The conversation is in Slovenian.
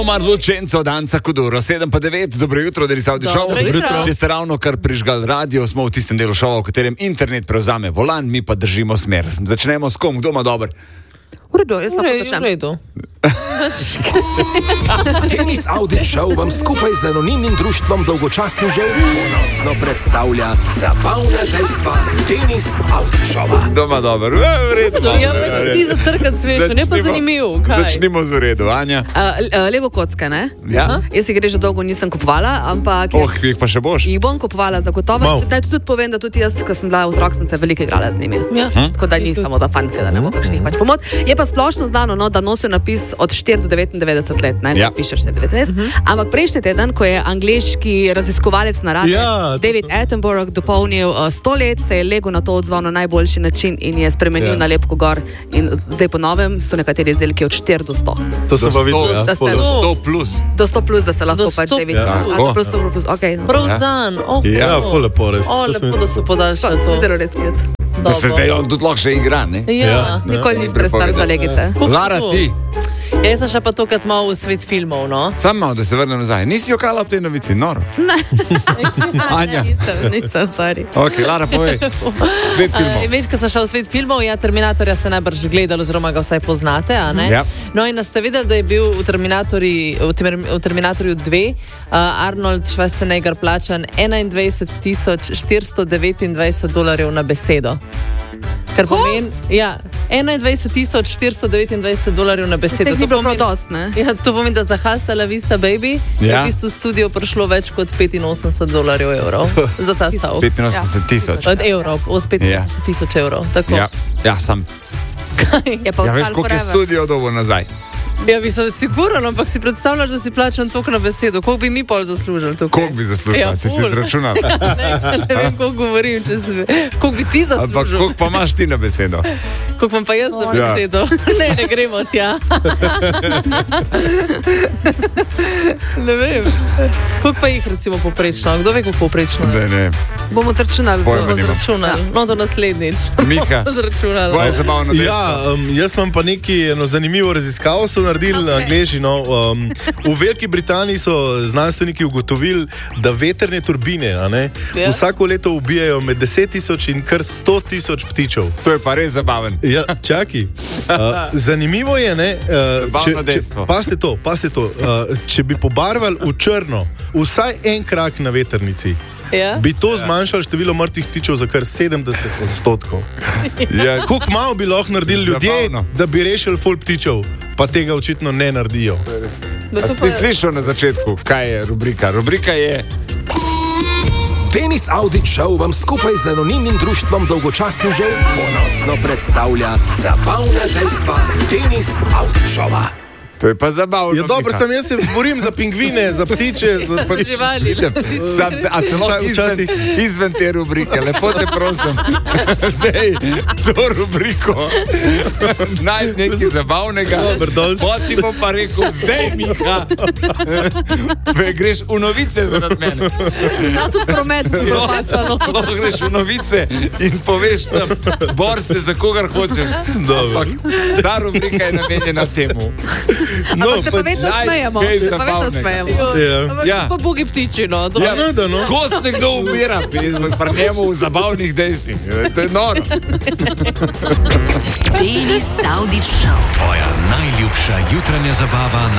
Omar Lučenco, Danca Kuduro, 7:09, dobro jutro, Denis Audi Show. Če ste ravno kar prižgali radio, smo v tistem delu šova, v katerem internet prevzame volan, mi pa držimo smer. Začnemo s kom, kdo ima dober? V redu, jaz lahko začnem. V redu. Denis Audi Show vam skupaj z anonimnim društvom dolgočasnežev ponosno predstavlja zabavna dejstva Denis Audi Showa. Doma dober, v redu. Ja, ti za crkati smešno, ne pa zanimiv. Začnimo z v redu, Anja. Lego kocke, ne? Ja? Jaz si že dolgo nisem kupovala, ampak... Jih pa še boš? Jih bom kupovala zagotovo. Naj tudi povem, da tudi jaz, ko sem bila otrok, sem se veliko igrala z njimi. Ja. Tako da ni samo za fantke, da ne bo kakšnih pač pomot. Je pa splošno znano, no, da nosijo napis od 4 do 99 let, ne? Ja. Pišeš 99. Ampak prejšnji teden, ko je angleški raziskovalec narave David Attenborough dopolnil 100 let, se je Lego na to odzval na najboljši način in je spremenil nalepko gor. In zdaj po novem so nekateri izdelki od 4 do 100. To sem pa videl, ja. Do 100 plus. Do 100 plus, da se lahko Do pač 100 David. plus. Plus, okay, no. Prav zan. Ja, ful lepo res. O, lepo, da so podaljšali to. Zelo res cute. Da se zdaj on tudi lahko še igra, ne? Ja. Nikoli nisi prestar za legice. Lara, ti? Ja, jaz sem še pa tokrat malo v svet filmov, no. Sam malo, da se vrnem nazaj. Nisi jokala ob tej novici, noro? Anja. Nisem, sorry. Ok, Lara, povej. Svet filmov. Veš, ko sem šel v svet filmov, ja, Terminatorja ste najbrž gledali, oziroma ga vsaj poznate, a ne? Ja. No in ste videli, da je bil v Terminatorju 2 Arnold Schwarzenegger plačan $21,429 na besedo. Kar pomeni, ja, $21,429 na besedo. Teh ni bilo prav dost, ne? Ja, to pomeni, da za Hasta la Vista Baby je v bistvu studio prišlo več kot $85,000 za ta stavek. 85,000. Od evrov, 85,000 evrov. Tako. Ja, sam. Je pa Ja, veš, ostal koliko je forever. studio dobo nazaj? Ja, bi se siguran, ampak si predstavljaš, da si plačan toliko na besedo. Koliko bi mi pol zaslužili tukaj? Koliko bi zaslužila? Si ful. izračunal? Ne vem, koliko govorim, če si... Koliko bi ti Ampak zaslužil? koliko pa imaš ti na besedo? Koliko imam pa jaz na besedo? Ne gremo tja. Ne vem. Koliko pa jih recimo poprečno? Kdo ve, koliko poprečno? Ne. Bomo računali. Pojma Bomo nimam. zračunali. No, to naslednjič. Miha, Zračunali. tvoje zabavno dejstvo. Ja, jaz imam pa eno zanimivo raziskavo, so naredili Angleži. No, v Veliki Britaniji so znanstveniki ugotovili, da vetrne turbine vsako leto ubijajo med 10,000 in kar 100,000 ptičev. To je pa res zabaven. Ja, čaki. Zanimivo je, ne, Zabavno dejstvo. Pazite to, če bi pobarvali v črno vsaj en krak na vetrnici, Ja? bi to zmanjšalo število mrtvih ptičev za kar 70%. Ja, Koliko malo bi lahko naredili ljudje, Zabavno. da bi rešili ful ptičev, pa tega očitno ne naredijo. ti slišal na začetku, kaj je rubrika? Rubrika je... Denis Audi Show vam skupaj z anonimnim društvom dolgočasnežev ponosno predstavlja zabavna dejstva Denis Audi Showa. To je pa zabavno. Ja, dobro, Miha. sem jaz se borim za pingvine, za ptiče, za pač... Živali. A se lahko izven te rubrike, lepo te prosim. Dej, to rubriko najdi nekaj zabavnega. Poti bom pa rekel, zdaj Miha. Greš v novice zaradi mene. Da, tudi promet bo zapasalo. Lahko greš v novice in poveš tam, bor se za kogar hočeš. Ampak ta rubrika je namenjena temu. Ampak se pa vedno smejemo. kaj Se pa vedno zabavnega. smejemo. Ja. Pa bogi ptiči, no. To Ja, da, no. Kost nekdo umira pri njemu v zabavnih dejstvih. To je noro. Denis Audi Show. Tvoja najljubša jutranja zabava